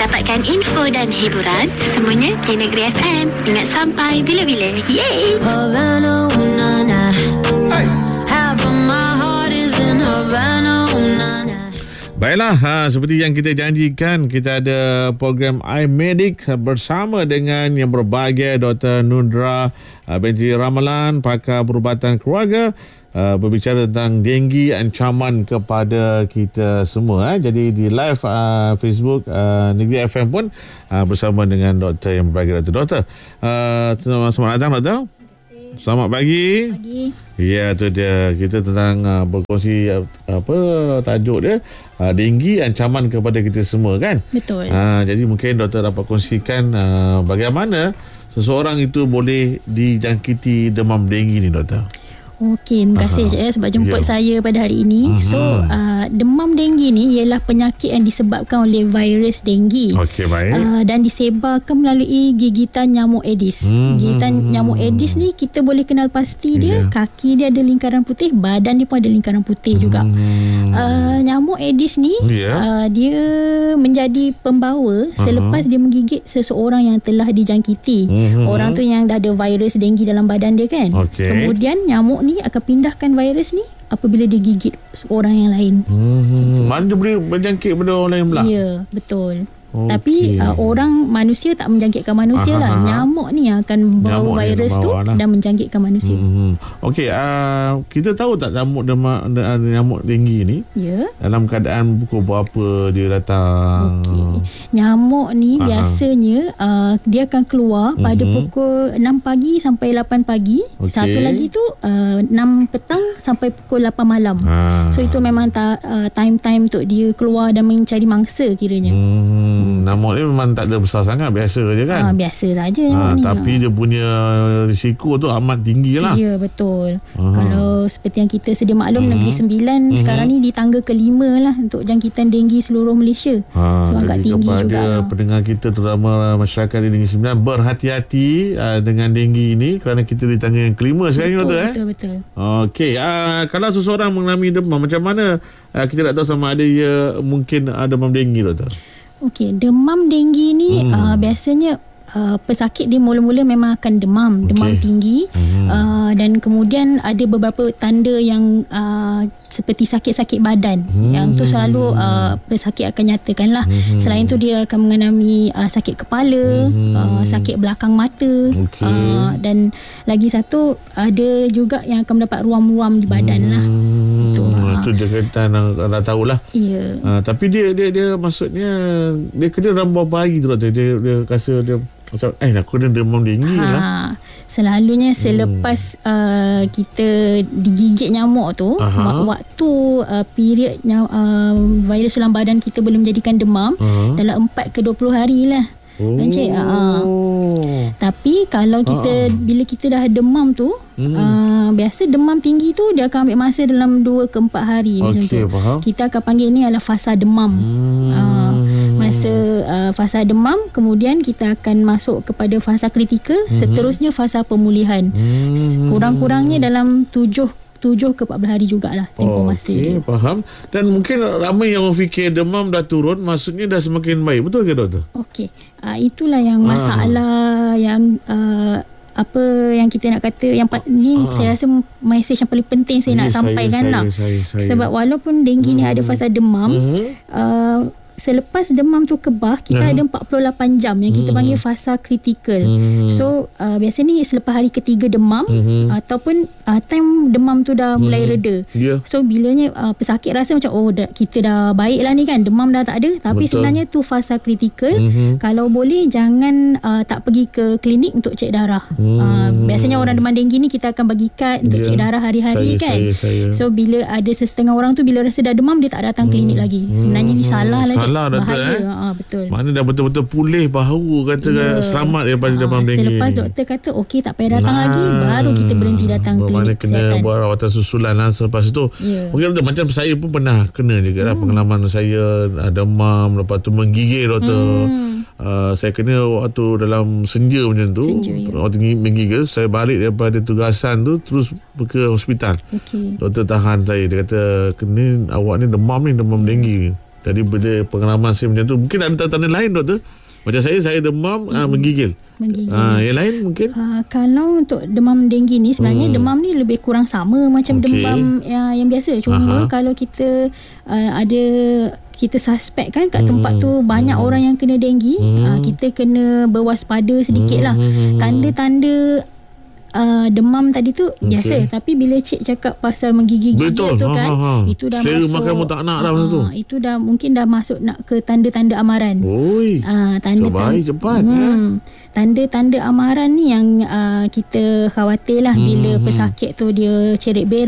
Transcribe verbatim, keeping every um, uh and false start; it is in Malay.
Dapatkan info dan hiburan semuanya di Negeri F M. Ingat sampai bila-bila. Yeay! Havana, ooh, na, na. Hai. Half of my heart is in Havana, ooh, na, na. Baiklah, ha, seperti yang kita janjikan, kita ada program iMedic bersama dengan yang berbahagia Doktor Nundra uh, binti Ramalan, pakar perubatan keluarga, uh, berbicara tentang denggi ancaman kepada kita semua. Eh. Jadi di live uh, Facebook uh, Negeri F M pun uh, bersama dengan doktor yang berbahagia, Doktor. Doktor, uh, selamat datang, Doktor. Selamat pagi. Pagi. Ya, tu dia. Kita tentang uh, berkongsi uh, apa tajuk dia, uh, denggi ancaman kepada kita semua, kan? Betul. Uh, jadi mungkin doktor dapat kongsikan uh, bagaimana seseorang itu boleh dijangkiti demam denggi ni, Doktor. Okey, terima kasih Cik ya, sebab jemput Ya. saya pada hari ini. Mhm. So, uh, demam denggi ni ialah penyakit yang disebabkan oleh virus denggi. Okey, baik. Uh, dan disebarkan melalui gigitan nyamuk Aedes. Mhm. Gigitan nyamuk Aedes ni kita boleh kenal pasti dia, Ya. kaki dia ada lingkaran putih, badan dia pun ada lingkaran putih juga. Hmm. Uh, nyamuk Aedes ni Ya. uh, dia menjadi pembawa selepas dia menggigit seseorang yang telah dijangkiti. Mhm. Orang tu yang dah ada virus denggi dalam badan dia, kan? Okey. Kemudian nyamuk ni akan pindahkan virus ni apabila dia gigit orang yang lain. Hmm. Mana dia boleh berjangkit pada orang lain pula? Ya, betul. Okey. Tapi uh, orang manusia tak menjangkitkan manusia Aha, lah. aha. Nyamuk ni yang akan bawa Nyamuk ni virus yang tu bawa lah. dan menjangkitkan manusia. Hmm. Okey, uh, kita tahu tak nyamuk demam, nyamuk denggi ni Ya. dalam keadaan pukul berapa dia datang? Okey. Nyamuk ni Aha. biasanya uh, dia akan keluar pada Mhm. pukul enam pagi sampai lapan pagi. Okey. Satu lagi tu uh, enam petang sampai pukul lapan malam. Ha. So itu memang ta, uh, time-time untuk dia keluar dan mencari mangsa kiranya. Hmm, nyamuk ni memang tak ada besar sangat, biasa je kan? Ah, biasa saja Ha, nyamuk ni. tapi dia punya risiko tu amat tinggi lah. Ya, betul. Aha. Kalau seperti yang kita sedia maklum, Mhm. Negeri Sembilan Mhm. sekarang ni di tangga kelima lah untuk jangkitan denggi seluruh Malaysia. Ha, So agak jadi tinggi kepada jugalah. pendengar kita, terutama masyarakat di Negeri Sembilan, berhati-hati uh, dengan denggi ini kerana kita di tangga yang kelima sekarang ni, Betul, Doktor. Eh? betul, betul. Okey, uh, kalau seseorang mengalami demam, macam mana uh, kita nak tahu sama ada ia mungkin ada demam denggi, Doktor? Okey, demam denggi ni Hmm. uh, biasanya uh, pesakit dia mula-mula memang akan demam, demam Okey. tinggi. Hmm. Uh, dan kemudian ada beberapa tanda yang uh, seperti sakit-sakit badan. Hmm. Yang tu selalu uh, pesakit akan nyatakan lah. Hmm. Selain tu dia akan mengalami uh, sakit kepala, Hmm. uh, sakit belakang mata. Okey. Uh, dan lagi satu ada juga yang akan mendapat ruam-ruam di badan lah. Hmm. Itu, ha. Itu dia kata dah, dah tahulah. Ya. Uh, tapi dia dia dia maksudnya dia kena dalam berapa hari tu, Doktor? Dia dia rasa dia macam eh aku kena demam denggi lah. Ha, selalunya selepas hmm. uh, kita digigit nyamuk tu, Aha. wak- waktu uh, period nyam, uh, virus dalam badan kita belum menjadikan demam, Aha. dalam empat ke dua puluh hari lah. Oh. Encik, uh, tapi kalau kita Ah. bila kita dah demam tu, Hmm. uh, biasa demam tinggi tu dia akan ambil masa dalam dua ke empat hari macam Okey, tu. faham. Kita akan panggil ni adalah fasa demam. Hmm. Uh, masa uh, fasa demam, kemudian kita akan masuk kepada fasa kritikal, Mhm. seterusnya fasa pemulihan. Hmm. Kurang-kurangnya dalam tujuh tujuh ke empat belas hari jugalah tempoh masa dia. Okey, faham. Dan mungkin ramai yang fikir demam dah turun, maksudnya dah semakin baik. Betul ke, Doktor? Okey, uh, itulah yang Ah. masalah yang uh, apa yang kita nak kata yang pat, ni Ah. saya rasa mesej yang paling penting saya Ya, nak saya, sampaikan saya, lah. saya, saya. Sebab walaupun denggi ni ada fasa demam, Mhm. uh, selepas demam tu kebah, kita Mhm. ada empat puluh lapan jam yang kita panggil fasa kritikal. Mhm. So uh, biasa ni selepas hari ketiga demam, Mhm. ataupun uh, time demam tu dah mulai Mhm. reda. Ya. So bilanya uh, pesakit rasa macam oh dah, kita dah baik lah ni kan, demam dah tak ada. Tapi Betul. sebenarnya tu fasa kritikal. Mhm. Kalau boleh jangan uh, tak pergi ke klinik untuk cek darah. Hmm. Uh, biasanya orang demam denggi ni kita akan bagi kad untuk Ya. cek darah hari-hari Saya, kan. saya, saya. So bila ada sesetengah orang tu bila rasa dah demam dia tak datang klinik lagi. Sebenarnya ni salah lah. Cik. Salah, Doktor, Bahaya. eh? Ha, betul. Mana dah betul-betul pulih bahu, kata Ya. selamat daripada Ah, demam denggi. Selepas ni. doktor kata okey tak payah datang Nah, lagi, baru kita berhenti datang bermakna klinik kena kesihatan. buat rawatan susulan lah selepas itu. Ya. Mungkin doktor, macam saya pun pernah kena juga lah. Hmm. Pengalaman saya uh, demam, lepas tu menggigil, Doktor. Hmm. Uh, saya kena waktu dalam senja macam tu. Senja, ya. Waktu menggigil, saya balik daripada tugasan tu terus ke hospital. Okey. Doktor tahan saya. Dia kata, kena awak ni demam ni, demam denggi. Jadi bila pengalaman saya macam tu, mungkin ada tanda-tanda lain doktor. Macam saya, saya demam, hmm. uh, menggigil. Menggigil. Uh, yang lain mungkin? Uh, kalau untuk demam denggi ni, sebenarnya hmm. demam ni lebih kurang sama macam okay. demam uh, yang biasa. Cuma Aha. kalau kita uh, ada, kita suspek kan kat hmm. tempat tu banyak hmm. orang yang kena denggi, hmm. uh, kita kena berwaspada sedikit hmm. lah. Tanda-tanda Uh, demam tadi tu okay. biasa, tapi bila cik cakap pasal menggigil-gigil tu kan, ha, ha, ha. itu dah Selera masuk makan pun tak nak dah masa tu. Itu dah mungkin dah masuk nak ke tanda-tanda amaran. Oi. Uh, tanda Terbaik cepat hmm, eh. Tanda-tanda amaran ni yang uh, kita khawatir lah hmm, bila pesakit tu dia cerit berak.